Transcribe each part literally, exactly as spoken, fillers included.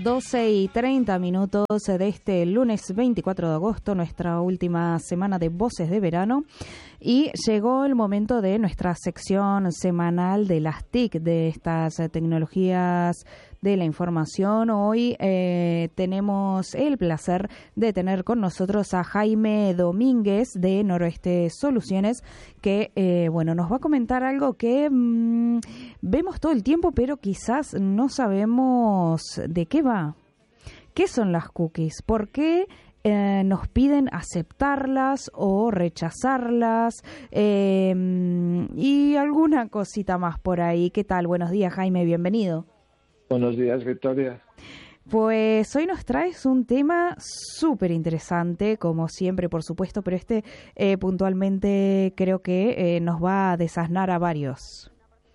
doce y treinta minutos de este lunes veinticuatro de agosto, nuestra última semana de Voces de Verano, y llegó el momento de nuestra sección semanal de las T I C, de estas tecnologías de la información. Hoy eh, tenemos el placer de tener con nosotros a Jaime Domínguez de Noroeste Soluciones, que eh, bueno, nos va a comentar algo que mmm, vemos todo el tiempo, pero quizás no sabemos de qué va. ¿Qué son las cookies? ¿Por qué eh, nos piden aceptarlas o rechazarlas? Eh, y alguna cosita más por ahí. ¿Qué tal? Buenos días, Jaime, bienvenido. Buenos días, Victoria. Pues hoy nos traes un tema súper interesante, como siempre, por supuesto, pero este eh, puntualmente creo que eh, nos va a desasnar a varios.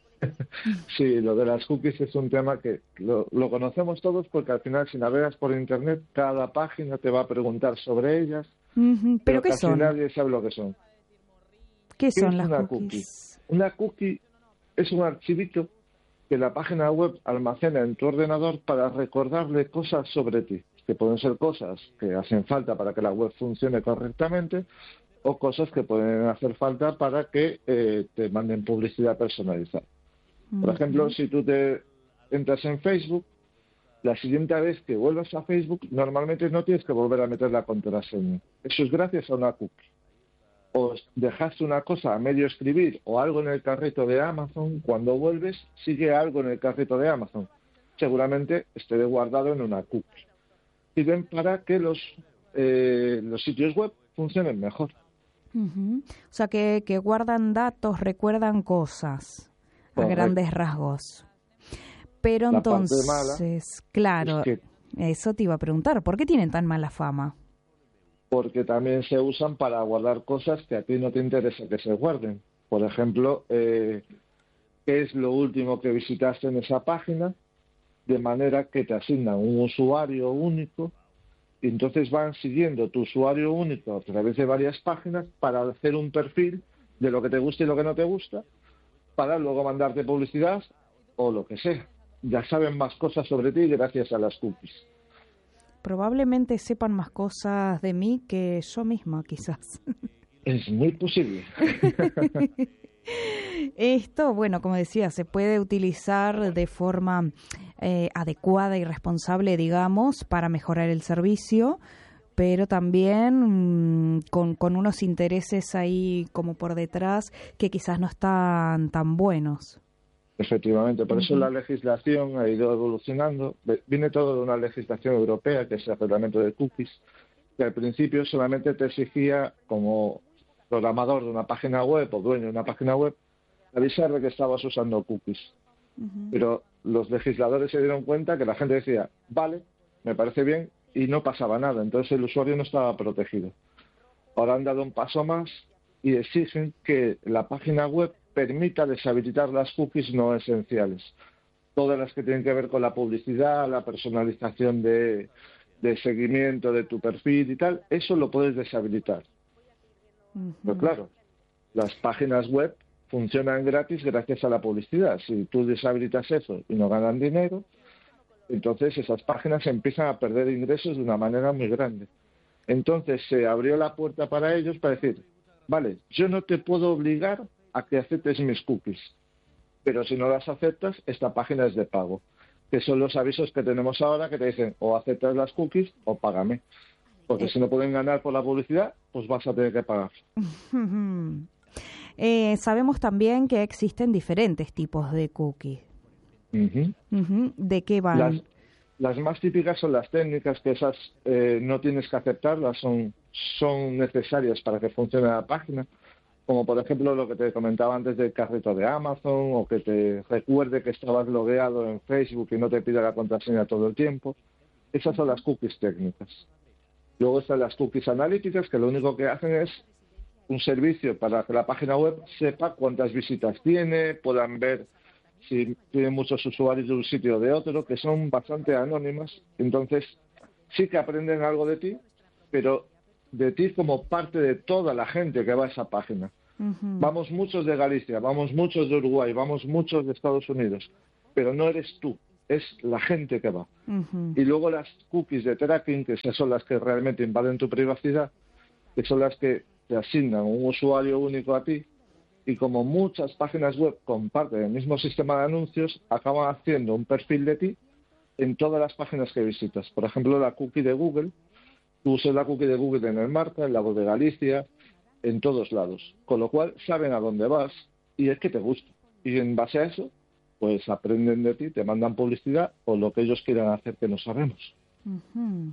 Sí, lo de las cookies es un tema que lo, lo conocemos todos, porque al final, si navegas por Internet, cada página te va a preguntar sobre ellas, uh-huh. ¿Pero, pero qué casi son? nadie sabe lo que son. ¿Qué, ¿Qué son es las una cookies? Cookie? Una cookie es un archivito que la página web almacena en tu ordenador para recordarle cosas sobre ti, que pueden ser cosas que hacen falta para que la web funcione correctamente o cosas que pueden hacer falta para que eh, te manden publicidad personalizada. Por ejemplo, si tú te entras en Facebook, la siguiente vez que vuelvas a Facebook, normalmente no tienes que volver a meter la contraseña. Eso es gracias a una cookie. O dejaste una cosa a medio escribir o algo en el carrito de Amazon, cuando vuelves sigue algo en el carrito de Amazon. Seguramente esté guardado en una cookie. Sirven para que los, eh, los sitios web funcionen mejor. Uh-huh. O sea, que, que guardan datos, recuerdan cosas. A Correcto. Grandes rasgos. Pero la entonces, claro, es que, eso te iba a preguntar, ¿por qué tienen tan mala fama? Porque también se usan para guardar cosas que a ti no te interesa que se guarden. Por ejemplo, eh, ¿qué es lo último que visitaste en esa página? De manera que te asignan un usuario único y entonces van siguiendo tu usuario único a través de varias páginas para hacer un perfil de lo que te gusta y lo que no te gusta, para luego mandarte publicidad o lo que sea. Ya saben más cosas sobre ti gracias a las cookies. Probablemente sepan más cosas de mí que yo misma, quizás. Es muy posible. Esto, bueno, como decía, se puede utilizar de forma eh, adecuada y responsable, digamos, para mejorar el servicio, pero también mmm, con, con unos intereses ahí como por detrás que quizás no están tan buenos. Efectivamente, por eso Uh-huh. la legislación ha ido evolucionando. Viene todo de una legislación europea, que es el reglamento de cookies, que al principio solamente te exigía, como programador de una página web o dueño de una página web, avisar de que estabas usando cookies. Uh-huh. Pero los legisladores se dieron cuenta que la gente decía, vale, me parece bien, y no pasaba nada. Entonces el usuario no estaba protegido. Ahora han dado un paso más y exigen que la página web permita deshabilitar las cookies no esenciales. Todas las que tienen que ver con la publicidad, la personalización de, de seguimiento de tu perfil y tal, eso lo puedes deshabilitar. Uh-huh. Pero claro, las páginas web funcionan gratis gracias a la publicidad. Si tú deshabilitas eso y no ganan dinero, entonces esas páginas empiezan a perder ingresos de una manera muy grande. Entonces se abrió la puerta para ellos para decir, vale, yo no te puedo obligar a que aceptes mis cookies, pero si no las aceptas, esta página es de pago, que son los avisos que tenemos ahora que te dicen o aceptas las cookies o págame, porque eh. si no pueden ganar por la publicidad, pues vas a tener que pagar. eh, sabemos también que existen diferentes tipos de cookies. Uh-huh. Uh-huh. ¿De qué van? Las, las más típicas son las técnicas, que esas eh, no tienes que aceptarlas, son, son necesarias para que funcione la página, como por ejemplo lo que te comentaba antes del carrito de Amazon, o que te recuerde que estabas logueado en Facebook y no te pida la contraseña todo el tiempo. Esas son las cookies técnicas. Luego están las cookies analíticas, que lo único que hacen es un servicio para que la página web sepa cuántas visitas tiene, puedan ver si tiene muchos usuarios de un sitio o de otro, que son bastante anónimas. Entonces sí que aprenden algo de ti, pero de ti como parte de toda la gente que va a esa página. Uh-huh. Vamos muchos de Galicia, vamos muchos de Uruguay, vamos muchos de Estados Unidos, pero no eres tú. es la gente que va. Uh-huh. Y luego las cookies de tracking, que esas son las que realmente invaden tu privacidad, que son las que te asignan un usuario único a ti, y como muchas páginas web comparten el mismo sistema de anuncios, acaban haciendo un perfil de ti en todas las páginas que visitas. Por ejemplo, la cookie de Google, tú usas la cookie de Google en el Marca, en la Voz de Galicia, en todos lados. Con lo cual saben a dónde vas y es que te gusta. Y en base a eso, pues aprenden de ti, te mandan publicidad o lo que ellos quieran hacer que no sabemos. Uh-huh.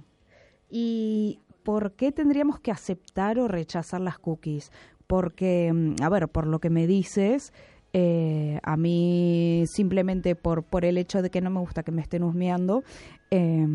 ¿Y por qué tendríamos que aceptar o rechazar las cookies? Porque, a ver, por lo que me dices, eh, a mí simplemente por, por el hecho de que no me gusta que me estén husmeando, eh,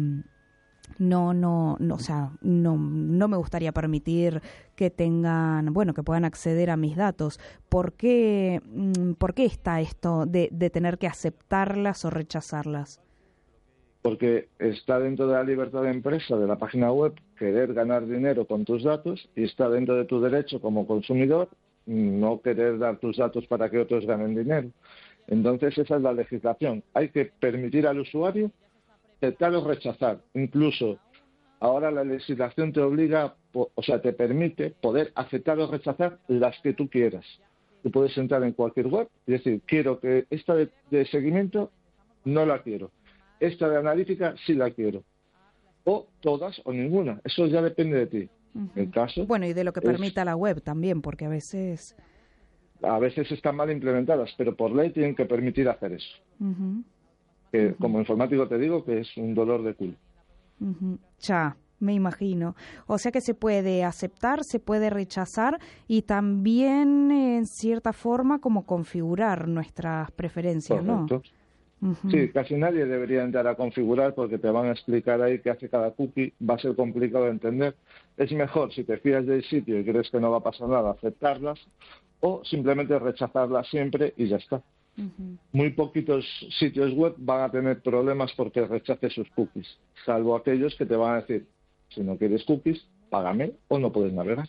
no, no, no, o sea, no, no me gustaría permitir que tengan, bueno, que puedan acceder a mis datos. ¿Por qué, por qué está esto de, de tener que aceptarlas o rechazarlas? Porque está dentro de la libertad de empresa de la página web querer ganar dinero con tus datos y está dentro de tu derecho como consumidor no querer dar tus datos para que otros ganen dinero. Entonces esa es la legislación. Hay que permitir al usuario aceptar o rechazar. Incluso ahora la legislación te obliga, o sea, te permite poder aceptar o rechazar las que tú quieras. Tú puedes entrar en cualquier web y decir, quiero que esta de, de seguimiento no la quiero. Esta de analítica sí la quiero. O todas o ninguna. Eso ya depende de ti. Uh-huh. El caso bueno, y de lo que es, permita la web también, porque a veces... A veces están mal implementadas, pero por ley tienen que permitir hacer eso. Uh-huh. Que uh-huh. como informático te digo que es un dolor de culo. Uh-huh. Ya, me imagino. O sea que se puede aceptar, se puede rechazar y también en cierta forma como configurar nuestras preferencias, Correcto. ¿no? Uh-huh. Sí, casi nadie debería entrar a configurar porque te van a explicar ahí qué hace cada cookie, va a ser complicado de entender. Es mejor, si te fías del sitio y crees que no va a pasar nada, aceptarlas o simplemente rechazarlas siempre y ya está. Uh-huh. Muy poquitos sitios web van a tener problemas porque rechaces sus cookies, salvo aquellos que te van a decir, si no quieres cookies, págame o no puedes navegar.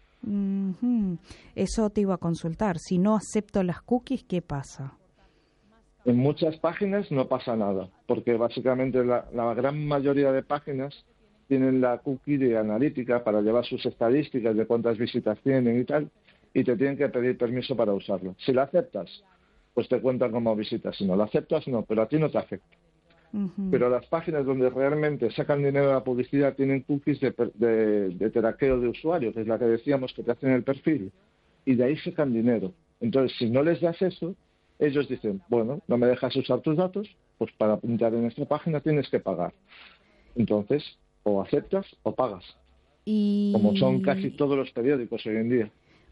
Uh-huh. Eso te iba a consultar. Si no acepto las cookies, ¿qué pasa? En muchas páginas no pasa nada, porque básicamente la, la gran mayoría de páginas tienen la cookie de analítica para llevar sus estadísticas de cuántas visitas tienen y tal, y te tienen que pedir permiso para usarlo. Si la aceptas, pues te cuentan como visitas. Si no la aceptas, no, pero a ti no te afecta. Uh-huh. Pero las páginas donde realmente sacan dinero de la publicidad tienen cookies de, de, de traqueo de usuarios, que es la que decíamos que te hacen el perfil, y de ahí sacan dinero. Entonces, si no les das eso, ellos dicen, bueno, no me dejas usar tus datos, pues para pintar en esta página tienes que pagar. Entonces, o aceptas o pagas. Y... como son casi todos los periódicos hoy en día.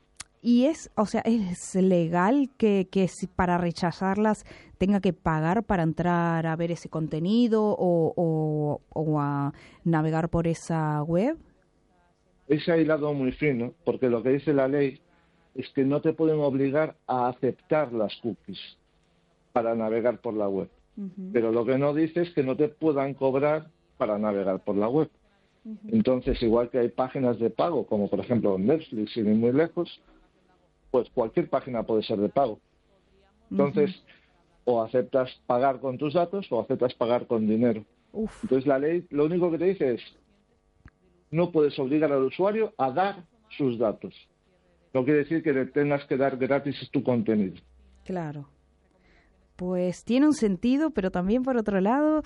Y es, o sea, ¿es legal que, que si para rechazarlas tenga que pagar para entrar a ver ese contenido o, o, o a navegar por esa web? Es aislado muy fino, porque lo que dice la ley es que no te pueden obligar a aceptar las cookies para navegar por la web. Uh-huh. Pero lo que no dice es que no te puedan cobrar para navegar por la web. Uh-huh. Entonces, igual que hay páginas de pago, como por ejemplo Netflix, sin ir muy lejos, pues cualquier página puede ser de pago. Entonces, uh-huh. o aceptas pagar con tus datos o aceptas pagar con dinero. Uf. Entonces, la ley lo único que te dice es no puedes obligar al usuario a dar sus datos. No quiere decir que le tengas que dar gratis tu contenido. Claro. Pues tiene un sentido, pero también por otro lado,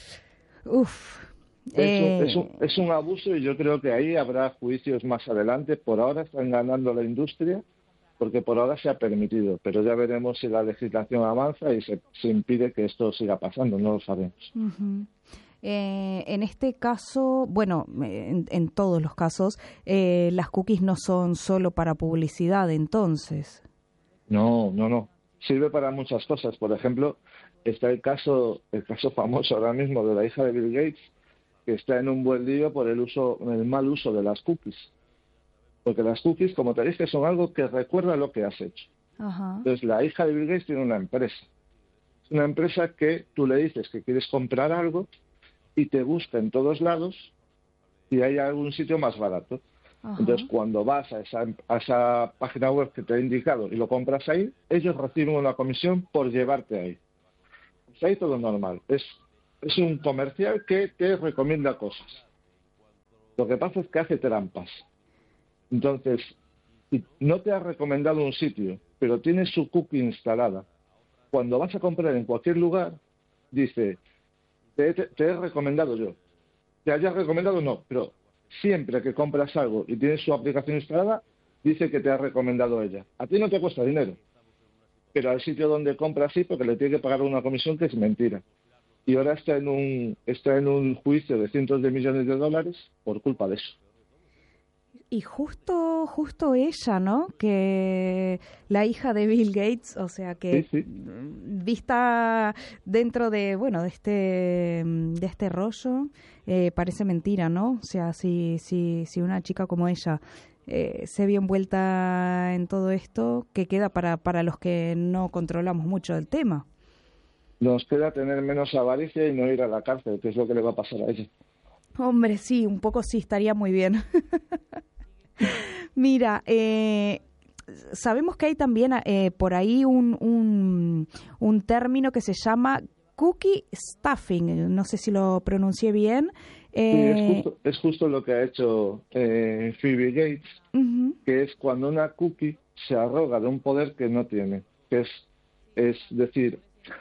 uff. Es, eh... un, es, un, es un abuso y yo creo que ahí habrá juicios más adelante. Por ahora están ganando la industria porque por ahora se ha permitido, pero ya veremos si la legislación avanza y se, se impide que esto siga pasando, no lo sabemos. Uh-huh. Eh, en este caso, bueno, en, en todos los casos, eh, las cookies no son solo para publicidad, entonces. No, no, no. Sirve para muchas cosas. Por ejemplo, está el caso, el caso famoso ahora mismo de la hija de Bill Gates, que está en un buen lío por el uso, el mal uso de las cookies. Porque las cookies, como te dije, son algo que recuerda lo que has hecho. Ajá. Entonces, la hija de Bill Gates tiene una empresa. Es una empresa que tú le dices que quieres comprar algo y te busca en todos lados si hay algún sitio más barato. Ajá. Entonces, cuando vas a esa, a esa página web que te he indicado y lo compras ahí, ellos reciben una comisión por llevarte ahí. está ahí todo normal. Es, es un comercial que te recomienda cosas. Lo que pasa es que hace trampas. Entonces, si no te ha recomendado un sitio, pero tiene su cookie instalada, cuando vas a comprar en cualquier lugar, dice, te, he- te he recomendado yo. Te hayas recomendado no, pero siempre que compras algo y tienes su aplicación instalada, dice que te ha recomendado ella. A ti no te cuesta dinero, pero al sitio donde compras sí, porque le tiene que pagar una comisión que es mentira. Y ahora está en un está en un juicio de cientos de millones de dólares por culpa de eso. Y justo, justo ella, ¿no? Que la hija de Bill Gates, o sea que Sí, sí. mm, vista dentro de, bueno, de este, mm, de este rollo, eh, parece mentira, ¿no? O sea, si, si, si una chica como ella eh, se vio envuelta en todo esto, ¿qué queda para, para los que no controlamos mucho el tema? Nos queda tener menos avaricia y no ir a la cárcel, que es lo que le va a pasar a ella. Hombre, sí, un poco sí, estaría muy bien. Mira, eh, sabemos que hay también eh, por ahí un, un, un término que se llama cookie stuffing, no sé si lo pronuncié bien. Sí, es Eh, justo, es justo lo que ha hecho eh, Phoebe Gates, ujú, que es cuando una cookie se arroga de un poder que no tiene, que es, es decir,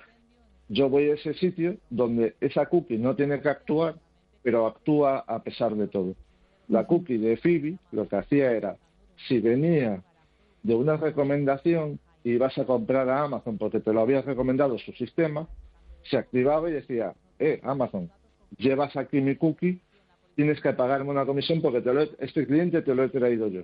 yo voy a ese sitio donde esa cookie no tiene que actuar, pero actúa a pesar de todo. La cookie de Phoebe lo que hacía era, si venía de una recomendación y ibas a comprar a Amazon porque te lo había recomendado su sistema, se activaba y decía, eh, Amazon, llevas aquí mi cookie, tienes que pagarme una comisión porque te lo he- este cliente te lo he traído yo.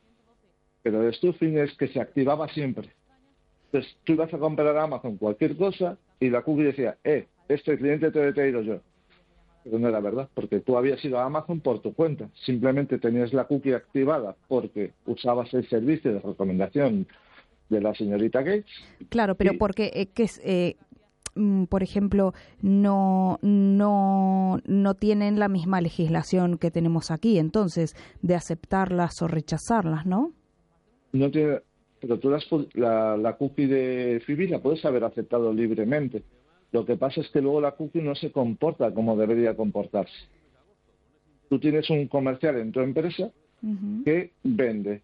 Pero el stuffing es que se activaba siempre. Entonces tú ibas a comprar a Amazon cualquier cosa y la cookie decía, eh, este cliente te lo he traído yo. Pero no era verdad, porque tú habías ido a Amazon por tu cuenta. Simplemente tenías la cookie activada porque usabas el servicio de recomendación de la señorita Gates. claro, pero Y porque, eh, que es, eh, mm, por ejemplo, no, no, no tienen la misma legislación que tenemos aquí, entonces, de aceptarlas o rechazarlas, ¿no? no tiene, pero tú las pu- la, la cookie de Phoebe la puedes haber aceptado libremente. Lo que pasa es que luego la cookie no se comporta como debería comportarse. Tú tienes un comercial en tu empresa Ujú, que vende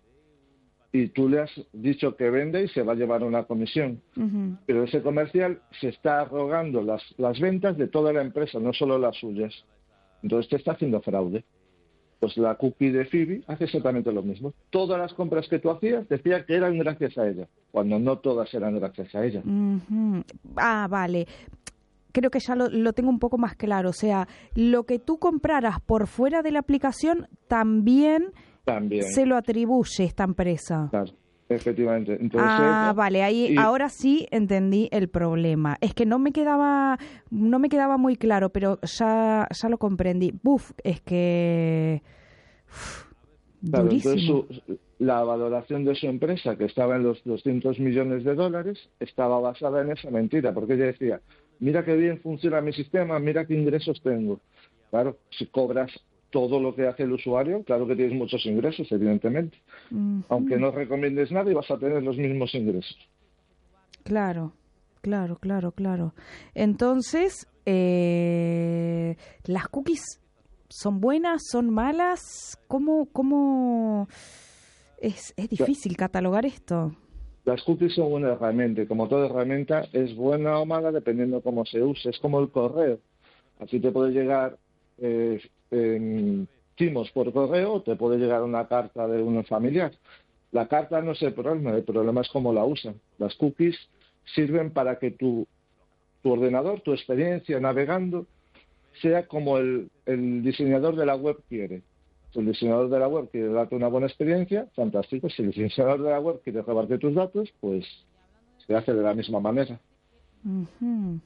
y tú le has dicho que vende y se va a llevar una comisión. ujú. Pero ese comercial se está arrogando las, las ventas de toda la empresa, no solo las suyas. Entonces te está haciendo fraude. Pues la cookie de Phoebe hace exactamente lo mismo. Todas las compras que tú hacías decía que eran gracias a ella, cuando no todas eran gracias a ella. Ujú. Ah, vale. Creo que ya lo, lo tengo un poco más claro. O sea, lo que tú compraras por fuera de la aplicación también También, se lo atribuye esta empresa. claro, efectivamente. Entonces Ah, ella, vale, ahí y ahora sí entendí el problema. Es que no me quedaba, no me quedaba muy claro, pero ya, ya lo comprendí. Buf, es que uf, claro, entonces durísimo. su, la valoración de su empresa, que estaba en los doscientos millones de dólares, estaba basada en esa mentira, porque ella decía, mira qué bien funciona mi sistema, mira qué ingresos tengo. Claro, si cobras todo lo que hace el usuario, claro que tienes muchos ingresos, evidentemente. Aunque Ujú. no recomiendes nada y vas a tener los mismos ingresos. Claro, claro, claro, claro. Entonces, eh, las cookies son buenas, son malas. ¿Cómo, cómo es, es La- difícil catalogar esto? Las cookies son una herramienta y como toda herramienta es buena o mala dependiendo cómo se use. Es como el correo. Así te puede llegar eh, en timos por correo o te puede llegar una carta de un familiar. La carta no es el problema, el problema es cómo la usan. Las cookies sirven para que tu, tu ordenador, tu experiencia navegando, sea como el, el diseñador de la web quiere. Si el diseñador de la web quiere darte una buena experiencia, fantástico. Si el diseñador de la web quiere robarte tus datos, pues se hace de la misma manera. Ujú.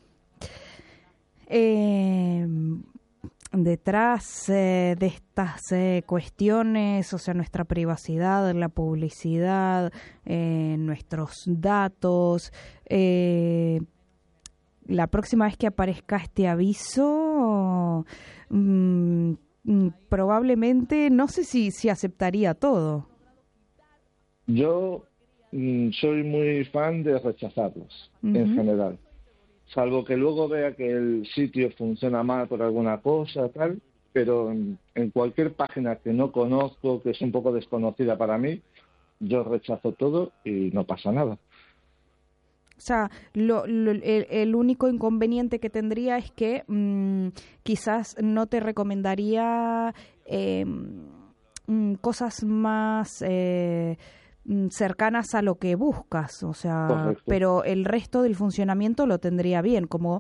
Eh, detrás eh, de estas eh, cuestiones, o sea, nuestra privacidad, la publicidad, eh, nuestros datos, eh, la próxima vez que aparezca este aviso, mm, mm, probablemente, no sé si, si aceptaría todo. Yo mm, soy muy fan de rechazarlos, en Ujú, general. salvo que luego vea que el sitio funciona mal por alguna cosa, tal, pero en, en cualquier página que no conozco, que es un poco desconocida para mí, yo rechazo todo y no pasa nada. O sea, lo, lo, el, el único inconveniente que tendría es que mmm, quizás no te recomendaría eh, mmm, cosas más eh, cercanas a lo que buscas, o sea, correcto. Pero el resto del funcionamiento lo tendría bien, como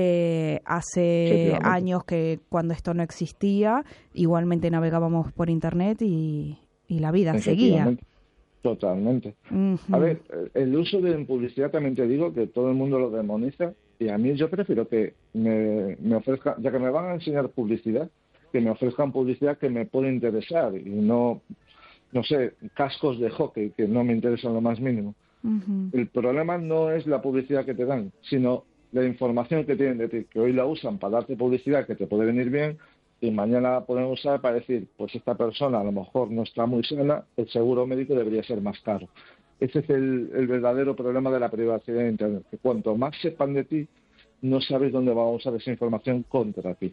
eh, hace años que cuando esto no existía, igualmente navegábamos por internet y, y la vida seguía. Totalmente. Uh-huh. A ver, el uso de publicidad también te digo que todo el mundo lo demoniza y a mí yo prefiero que me, me ofrezcan, ya que me van a enseñar publicidad, que me ofrezcan publicidad que me pueda interesar y no, no sé, cascos de hockey que no me interesan lo más mínimo. Uh-huh. El problema no es la publicidad que te dan, sino la información que tienen de ti, que hoy la usan para darte publicidad que te puede venir bien, y mañana la pueden usar para decir, pues esta persona a lo mejor no está muy sana, el seguro médico debería ser más caro. Ese es el, el verdadero problema de la privacidad de Internet, que cuanto más sepan de ti, no sabes dónde van a usar esa información contra ti.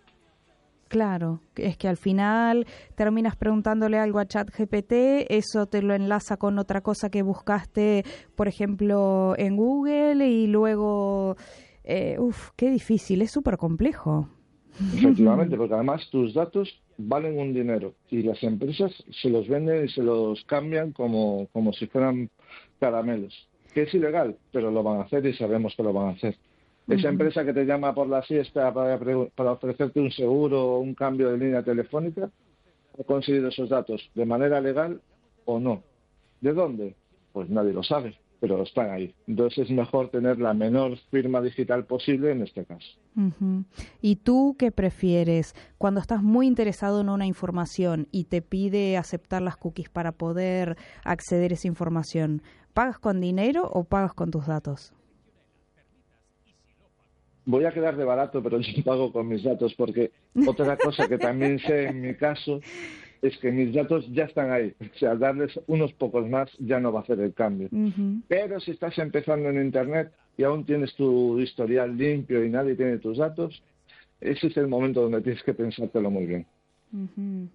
Claro, es que al final terminas preguntándole algo a ChatGPT, eso te lo enlaza con otra cosa que buscaste, por ejemplo, en Google, y luego, eh, uff, qué difícil, es súper complejo. Efectivamente, porque además tus datos valen un dinero y las empresas se los venden y se los cambian como, como si fueran caramelos, que es ilegal, pero lo van a hacer y sabemos que lo van a hacer. Esa uh-huh. empresa que te llama por la siesta para, para ofrecerte un seguro o un cambio de línea telefónica, ha conseguido esos datos de manera legal o no. ¿De dónde? Pues nadie lo sabe, pero están ahí. Entonces es mejor tener la menor firma digital posible en este caso. Uh-huh. ¿Y tú qué prefieres? Cuando estás muy interesado en una información y te pide aceptar las cookies para poder acceder a esa información, ¿pagas con dinero o pagas con tus datos? Voy a quedar de barato, pero yo pago con mis datos, porque otra cosa que también sé en mi caso es que mis datos ya están ahí. O sea, darles unos pocos más ya no va a hacer el cambio. Uh-huh. Pero si estás empezando en Internet y aún tienes tu historial limpio y nadie tiene tus datos, ese es el momento donde tienes que pensártelo muy bien. Uh-huh.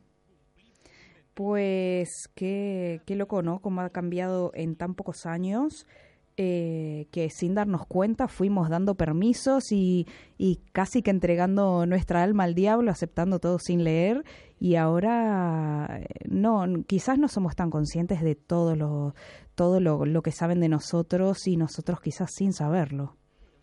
Pues qué, qué loco, ¿no? Cómo ha cambiado en tan pocos años. Eh, que sin darnos cuenta fuimos dando permisos y, y casi que entregando nuestra alma al diablo, aceptando todo sin leer, y ahora no, quizás no somos tan conscientes de todo lo todo lo, lo que saben de nosotros y nosotros quizás sin saberlo.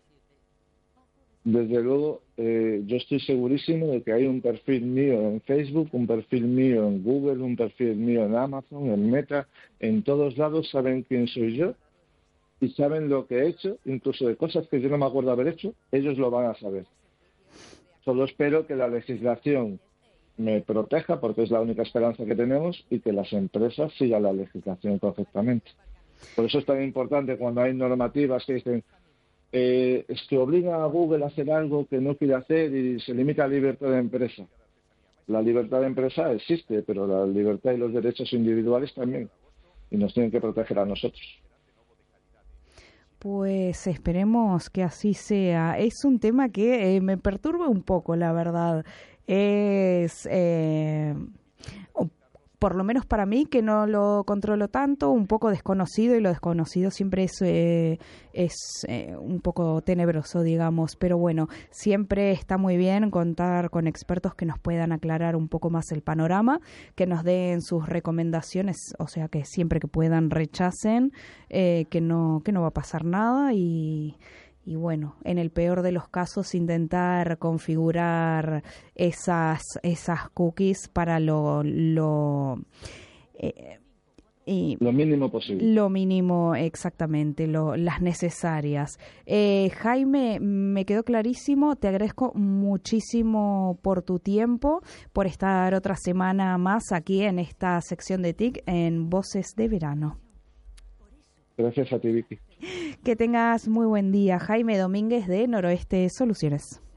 Desde luego, eh, yo estoy segurísimo de que hay un perfil mío en Facebook, un perfil mío en Google, un perfil mío en Amazon, en Meta, en todos lados saben quién soy yo. Y saben lo que he hecho, incluso de cosas que yo no me acuerdo haber hecho, ellos lo van a saber. Solo espero que la legislación me proteja, porque es la única esperanza que tenemos, y que las empresas sigan la legislación correctamente. Por eso es tan importante cuando hay normativas que dicen eh, es que obliga a Google a hacer algo que no quiere hacer y se limita a la libertad de empresa. La libertad de empresa existe, pero la libertad y los derechos individuales también, y nos tienen que proteger a nosotros. Pues esperemos que así sea. Es un tema que eh, me perturba un poco, la verdad. Es, eh, por lo menos para mí, que no lo controlo tanto, un poco desconocido, y lo desconocido siempre es, eh, es eh, un poco tenebroso, digamos. Pero bueno, siempre está muy bien contar con expertos que nos puedan aclarar un poco más el panorama, que nos den sus recomendaciones, o sea, que siempre que puedan rechacen, eh, que no, que no va a pasar nada y... Y bueno, en el peor de los casos, intentar configurar esas esas cookies para lo lo, eh, y lo mínimo posible. Lo mínimo, exactamente, lo, las necesarias. Eh, Jaime, me quedó clarísimo. Te agradezco muchísimo por tu tiempo, por estar otra semana más aquí en esta sección de T I C en Voces de Verano. Gracias a ti, Vicky. Que tengas muy buen día. Jaime Domínguez de Noroeste Soluciones.